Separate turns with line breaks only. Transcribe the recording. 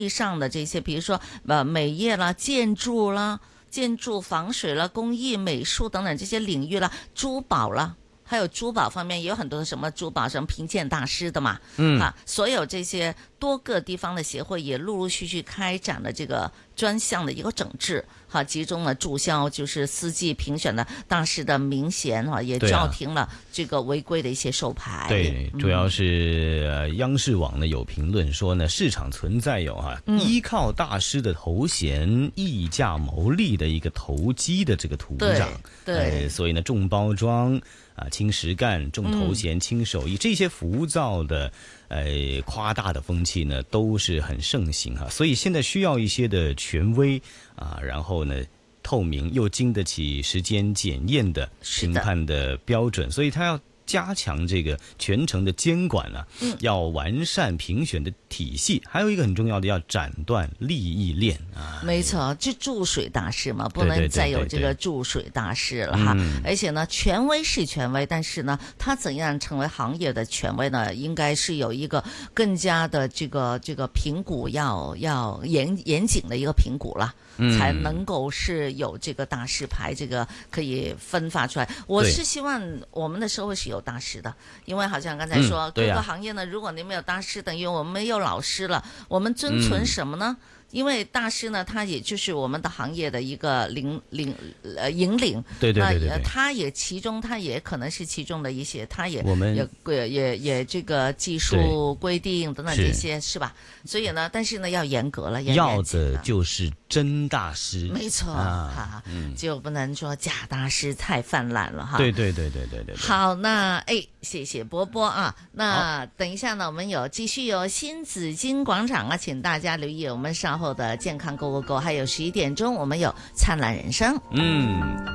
上的这些，比如说美业啦、建筑啦、建筑防水啦、工艺美术等等这些领域啦，珠宝啦。还有珠宝方面也有很多什么珠宝什么评鉴大师的嘛，所有这些多个地方的协会也陆陆续续开展了这个专项的一个整治，集中了注销就是私计评选的大师的名衔，也叫停了这个违规的一些授牌。
对，主要是央视网呢有评论说呢，市场存在有依靠大师的头衔溢价牟利的一个投机的这个土壤，
对，
所以呢重包装轻实干、重头衔、轻手艺，这些浮躁的夸大的风气呢都是很盛行所以现在需要一些的权威然后呢透明又经得起时间检验的评判的标准，所以他要加强这个全程的监管要完善评选的体系，还有一个很重要的要斩断利益链
没错，就注水大师嘛，不能再有这个注水大师了哈。而且呢，权威是权威，但是呢，他怎样成为行业的权威呢？应该是有一个更加的这个评估要严谨的一个评估了。才能够是有这个大师牌，这个可以分发出来。我是希望我们的社会是有大师的，因为好像刚才说各个行业呢，如果你没有大师，等于我们没有老师了，我们遵存什么呢？因为大师呢，他也就是我们的行业的一个引领，
对，
他也可能是其中的一些，他也
我们
也这个技术规定等等这些是吧？所以呢，但是呢要严格了，
要的就是真大师，
没错就不能说假大师太泛滥了哈。
对。
好，那谢谢波波那等一下呢，我们继续有新紫金广场请大家留意我们稍后的健康 Go Go Go， 还有11点钟我们有灿烂人生。